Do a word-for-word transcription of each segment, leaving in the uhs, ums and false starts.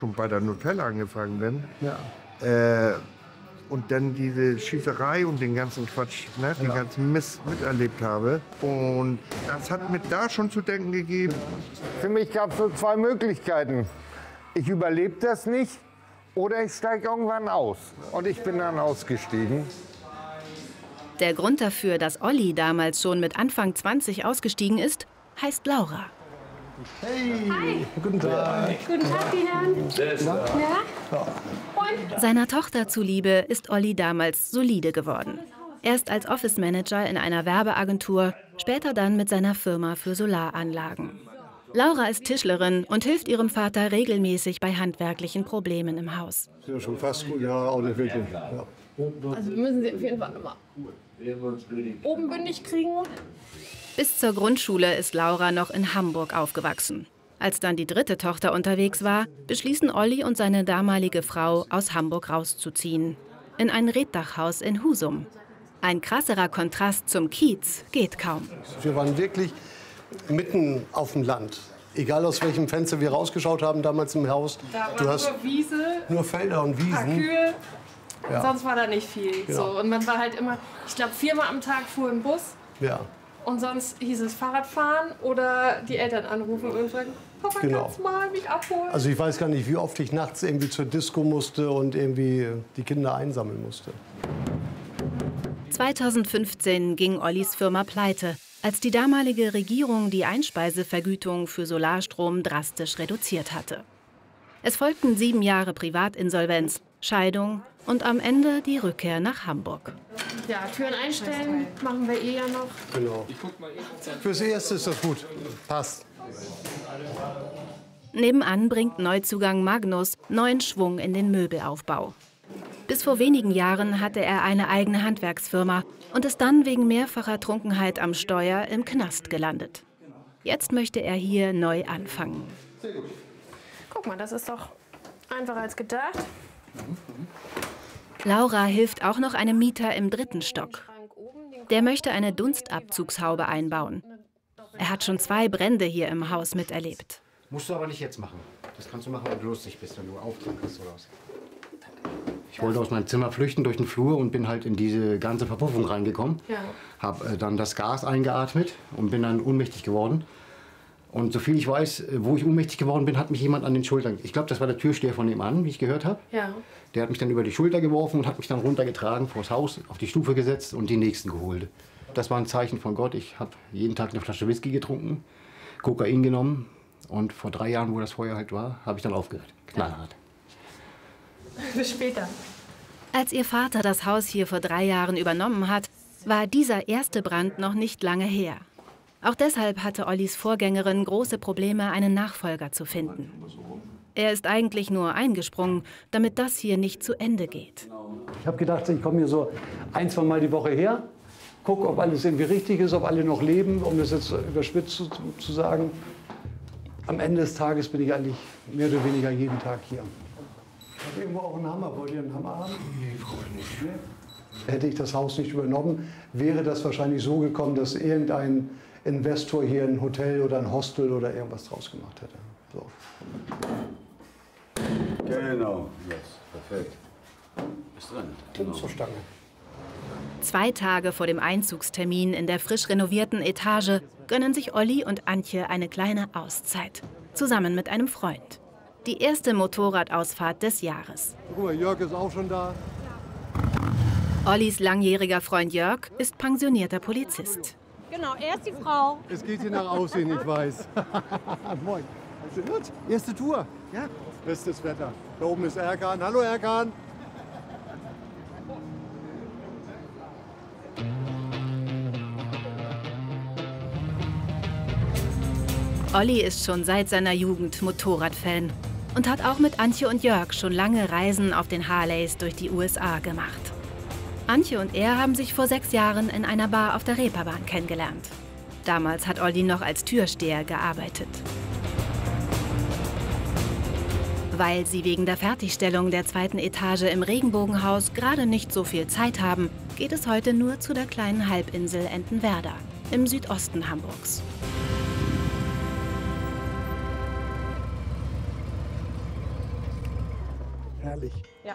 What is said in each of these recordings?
schon bei der Nutella angefangen bin. Ja. Äh, und dann diese Schießerei und den ganzen Quatsch, ne, den Ja. ganzen Mist miterlebt habe. Und das hat mir da schon zu denken gegeben. Für mich gab es so zwei Möglichkeiten. Ich überlebe das nicht oder ich steige irgendwann aus. Und ich bin dann ausgestiegen. Der Grund dafür, dass Olli damals schon mit Anfang zwanzig ausgestiegen ist, heißt Laura. Hey, Hi. Guten Tag. Guten Tag, die Herren. Ja? Und? Seiner Tochter zuliebe ist Olli damals solide geworden. Erst als Office Manager in einer Werbeagentur, später dann mit seiner Firma für Solaranlagen. Laura ist Tischlerin und hilft ihrem Vater regelmäßig bei handwerklichen Problemen im Haus. Ja, schon fast gut, ja, auch nicht wirklich. Ja. Also wir müssen sie auf jeden Fall immer oben bündig kriegen. Bis zur Grundschule ist Laura noch in Hamburg aufgewachsen. Als dann die dritte Tochter unterwegs war, beschließen Olli und seine damalige Frau, aus Hamburg rauszuziehen. In ein Reetdachhaus in Husum. Ein krasserer Kontrast zum Kiez geht kaum. Wir waren wirklich mitten auf dem Land. Egal aus welchem Fenster wir rausgeschaut haben damals im Haus. Da war du hast nur Wiese, nur Felder und ein paar Wiesen. Kühe. Ja. Sonst war da nicht viel. Genau. So, und man war halt immer, ich glaube, viermal am Tag fuhr im Bus. Ja. Und sonst hieß es Fahrradfahren oder die Eltern anrufen und sagen, Papa, Genau. kannst du mal mich abholen? Also ich weiß gar nicht, wie oft ich nachts irgendwie zur Disco musste und irgendwie die Kinder einsammeln musste. zweitausendfünfzehn ging Ollis Firma pleite, als die damalige Regierung die Einspeisevergütung für Solarstrom drastisch reduziert hatte. Es folgten sieben Jahre Privatinsolvenz, Scheidung und am Ende die Rückkehr nach Hamburg. Ja, Türen einstellen machen wir eh ja noch. Genau. Fürs Erste ist das gut. Passt. Nebenan bringt Neuzugang Magnus neuen Schwung in den Möbelaufbau. Bis vor wenigen Jahren hatte er eine eigene Handwerksfirma und ist dann wegen mehrfacher Trunkenheit am Steuer im Knast gelandet. Jetzt möchte er hier neu anfangen. Guck mal, das ist doch einfacher als gedacht. Laura hilft auch noch einem Mieter im dritten Stock. Der möchte eine Dunstabzugshaube einbauen. Er hat schon zwei Brände hier im Haus miterlebt. Musst du aber nicht jetzt machen. Das kannst du machen, wenn du lustig bist, wenn du Auftrag hast oder was. Ich wollte aus meinem Zimmer flüchten durch den Flur und bin halt in diese ganze Verpuffung reingekommen. Ja. Hab äh, dann das Gas eingeatmet und bin dann ohnmächtig geworden. Und soviel ich weiß, wo ich ohnmächtig geworden bin, hat mich jemand an den Schultern... Ich glaube, das war der Türsteher von nebenan, wie ich gehört habe. Ja. Der hat mich dann über die Schulter geworfen und hat mich dann runtergetragen vors Haus, auf die Stufe gesetzt und die Nächsten geholt. Das war ein Zeichen von Gott. Ich habe jeden Tag eine Flasche Whisky getrunken, Kokain genommen. Und vor drei Jahren, wo das Feuer halt war, habe ich dann aufgehört. Knallhart. Bis später. Als ihr Vater das Haus hier vor drei Jahren übernommen hat, war dieser erste Brand noch nicht lange her. Auch deshalb hatte Ollis Vorgängerin große Probleme, einen Nachfolger zu finden. Er ist eigentlich nur eingesprungen, damit das hier nicht zu Ende geht. Ich habe gedacht, ich komme hier so ein, zwei Mal die Woche her, gucke, ob alles irgendwie richtig ist, ob alle noch leben, um das jetzt überspitzt zu, zu sagen. Am Ende des Tages bin ich eigentlich mehr oder weniger jeden Tag hier. Ich habe irgendwo auch einen Hammer. Wollt ihr einen Hammer haben? Nee, brauche ich nicht. Nee. Hätte ich das Haus nicht übernommen, wäre das wahrscheinlich so gekommen, dass irgendein Investor hier ein Hotel oder ein Hostel oder irgendwas draus gemacht hätte. So. Genau, yes, perfekt. Ist drin. Genau. Zur Stange. Zwei Tage vor dem Einzugstermin in der frisch renovierten Etage gönnen sich Olli und Antje eine kleine Auszeit. Zusammen mit einem Freund. Die erste Motorradausfahrt des Jahres. Guck mal, Jörg ist auch schon da. Ollis langjähriger Freund Jörg ist pensionierter Polizist. Genau, er ist die Frau. Es geht hier nach Aussehen, ich weiß. Moin. Gut, erste Tour. Ja. Bestes Wetter. Da oben ist Erkan. Hallo Erkan. Olli ist schon seit seiner Jugend Motorradfan und hat auch mit Antje und Jörg schon lange Reisen auf den Harleys durch die U S A gemacht. Antje und er haben sich vor sechs Jahren in einer Bar auf der Reeperbahn kennengelernt. Damals hat Olli noch als Türsteher gearbeitet. Weil sie wegen der Fertigstellung der zweiten Etage im Regenbogenhaus gerade nicht so viel Zeit haben, geht es heute nur zu der kleinen Halbinsel Entenwerder im Südosten Hamburgs. Herrlich. Ja.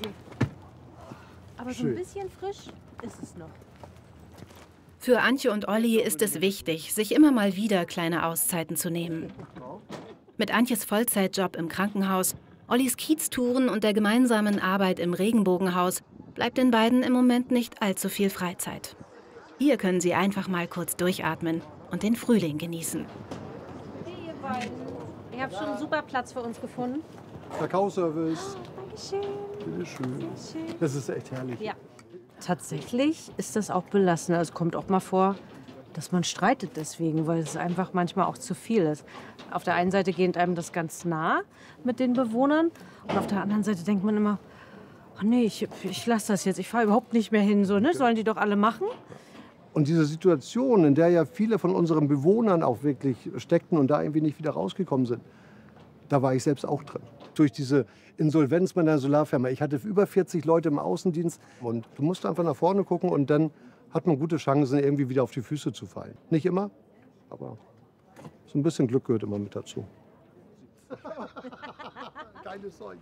Aber so Schön. ein bisschen frisch ist es noch. Für Antje und Olli ist es wichtig, sich immer mal wieder kleine Auszeiten zu nehmen. Mit Antjes Vollzeitjob im Krankenhaus, Ollis Kieztouren und der gemeinsamen Arbeit im Regenbogenhaus bleibt den beiden im Moment nicht allzu viel Freizeit. Hier können sie einfach mal kurz durchatmen und den Frühling genießen. Hey, ihr beiden. Ich habe schon einen super Platz für uns gefunden. Kakaoservice. Dankeschön. Bitte schön. Sehr schön. Das ist echt herrlich. Ja. Tatsächlich ist das auch belastend. Es kommt auch mal vor, dass man streitet deswegen, weil es einfach manchmal auch zu viel ist. Auf der einen Seite geht einem das ganz nah mit den Bewohnern und auf der anderen Seite denkt man immer, oh nee, ich, ich lasse das jetzt, ich fahre überhaupt nicht mehr hin. So, ne? Sollen die doch alle machen? Und diese Situation, in der ja viele von unseren Bewohnern auch wirklich steckten und da irgendwie nicht wieder rausgekommen sind, da war ich selbst auch drin. Durch diese Insolvenz meiner Solarfirma. Ich hatte über vierzig Leute im Außendienst und du musst einfach nach vorne gucken und dann hat man gute Chancen, irgendwie wieder auf die Füße zu fallen. Nicht immer, aber so ein bisschen Glück gehört immer mit dazu. Keine Sorge.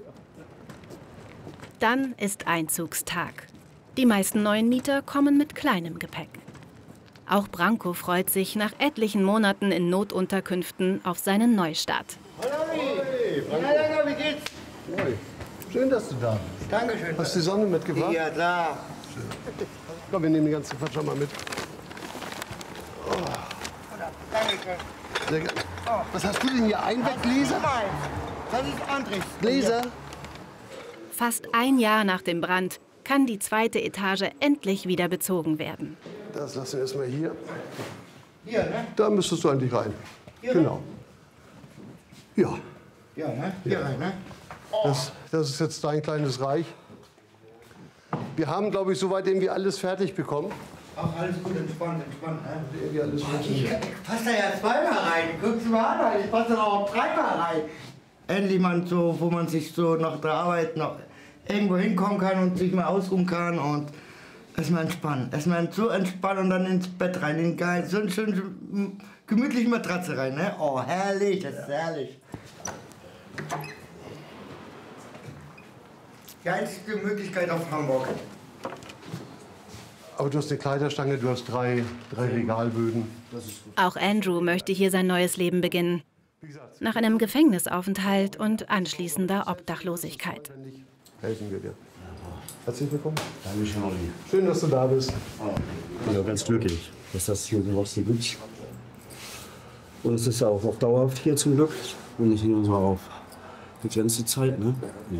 Dann ist Einzugstag. Die meisten neuen Mieter kommen mit kleinem Gepäck. Auch Branko freut sich nach etlichen Monaten in Notunterkünften auf seinen Neustart. Hey, Branko. Wie geht's? Moin. Schön, dass du da bist. Dankeschön. Hast du die Sonne mitgebracht? Ja, klar. Komm, wir nehmen den ganzen Quatsch schon mal mit. Oh. Dankeschön. Sehr gerne. Was hast du denn hier? Einweggläser? Das ist Andres. Gläser? Fast ein Jahr nach dem Brand kann die zweite Etage endlich wieder bezogen werden. Das lassen wir erstmal hier. Hier, ne? Da müsstest du eigentlich rein. Hier Genau. Ja. Ja, ne? Hier rein, ne? Das, das ist jetzt dein kleines Reich. Wir haben, glaube ich, soweit irgendwie alles fertig bekommen. Ach, alles gut, entspannt, entspannt, ne? Irgendwie alles Ich, funktioniert. ich passe da ja zweimal rein. Guckst du mal an, ich passe da auch dreimal rein. Endlich mal so, wo man sich so nach der Arbeit noch irgendwo hinkommen kann und sich mal ausruhen kann und erstmal entspannen. Erstmal so entspannen und dann ins Bett rein, in geil, so eine schöne, gemütliche Matratze rein, ne? Oh, herrlich, das ist herrlich. Die einzige Möglichkeit auf Hamburg. Aber du hast eine Kleiderstange, du hast drei, drei Regalböden. Auch Andrew möchte hier sein neues Leben beginnen. Nach einem Gefängnisaufenthalt und anschließender Obdachlosigkeit. Helfen wir dir. Herzlich willkommen. Dankeschön, Olli. Schön, dass du da bist. Ich bin ja ganz glücklich, dass das hier sowas hier gibt. Und es ist ja auch noch dauerhaft hier zum Glück und nicht nur so auf begrenzte Zeit. Ne? Ja.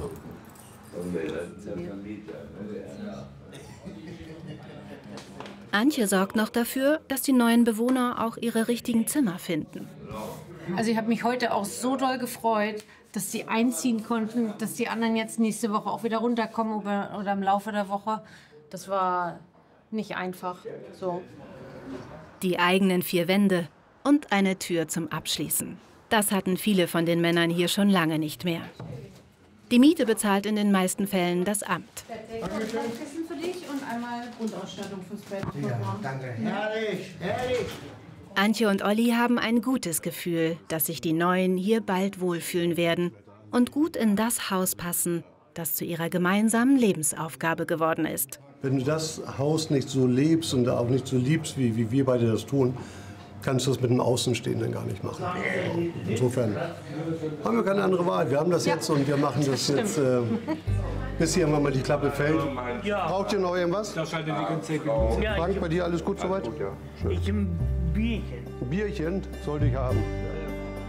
Antje sorgt noch dafür, dass die neuen Bewohner auch ihre richtigen Zimmer finden. Also ich habe mich heute auch so doll gefreut, dass sie einziehen konnten, dass die anderen jetzt nächste Woche auch wieder runterkommen oder, oder im Laufe der Woche. Das war nicht einfach. So. Die eigenen vier Wände und eine Tür zum Abschließen. Das hatten viele von den Männern hier schon lange nicht mehr. Die Miete bezahlt in den meisten Fällen das Amt. Kissen für dich und einmal Grundausstattung fürs Bett. Ja, danke. Herrlich, herrlich. Antje und Olli haben ein gutes Gefühl, dass sich die Neuen hier bald wohlfühlen werden und gut in das Haus passen, das zu ihrer gemeinsamen Lebensaufgabe geworden ist. Wenn du das Haus nicht so lebst und auch nicht so liebst, wie, wie wir beide das tun, kannst du das mit dem Außenstehenden gar nicht machen. Insofern haben wir keine andere Wahl. Wir haben das jetzt und wir machen das jetzt, äh, bis hier irgendwann mal die Klappe fällt. Braucht ihr noch irgendwas? Frank, bei dir alles gut soweit? Ich ein Bierchen. Ein Bierchen sollte ich haben.